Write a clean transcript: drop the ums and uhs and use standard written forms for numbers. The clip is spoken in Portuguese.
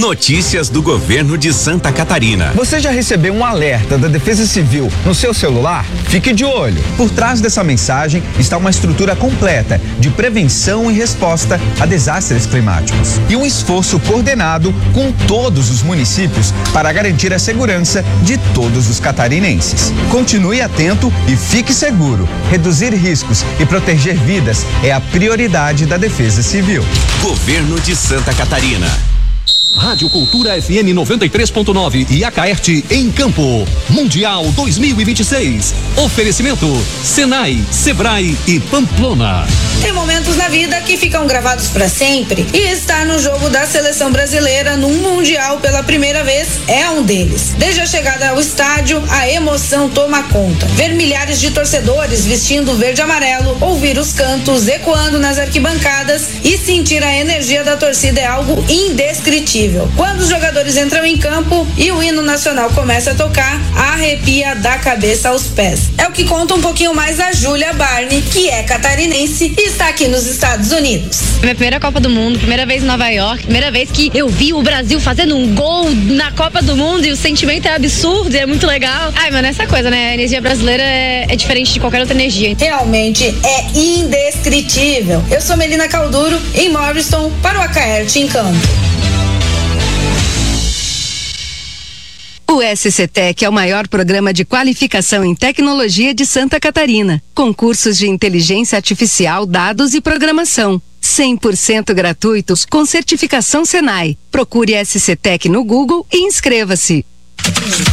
Notícias do governo de Santa Catarina. Você já recebeu um alerta da Defesa Civil no seu celular? Fique de olho. Por trás dessa mensagem está uma estrutura completa de prevenção e resposta a desastres climáticos e um esforço coordenado com todos os municípios para garantir a segurança de todos os catarinenses. Continue atento e fique seguro. Reduzir riscos e proteger vidas é a prioridade da Defesa Civil. Governo de Santa Catarina. Rádio Cultura FM 93.9 e Acaerte em Campo. Mundial 2026. Oferecimento Senai, Sebrae e Pamplona. Tem momentos na vida que ficam gravados para sempre e estar no jogo da seleção brasileira num Mundial pela primeira vez é um deles. Desde a chegada ao estádio, a emoção toma conta. Ver milhares de torcedores vestindo verde e amarelo, ouvir os cantos ecoando nas arquibancadas e sentir a energia da torcida é algo indescritível. Quando os jogadores entram em campo e o hino nacional começa a tocar, arrepia da cabeça aos pés. É o que conta um pouquinho mais a Júlia Barney, que é catarinense e está aqui nos Estados Unidos. Minha primeira Copa do Mundo, primeira vez em Nova York, primeira vez que eu vi o Brasil fazendo um gol na Copa do Mundo e o sentimento é absurdo e é muito legal. Ai, mano, essa coisa, né? A energia brasileira é diferente de qualquer outra energia. Realmente é indescritível. Eu sou Melina Calduro, em Morriston, para o Acaerte em Campo. O SCTEC é o maior programa de qualificação em tecnologia de Santa Catarina, com cursos de inteligência artificial, dados e programação. 100% gratuitos com certificação Senai. Procure SCTEC no Google e inscreva-se.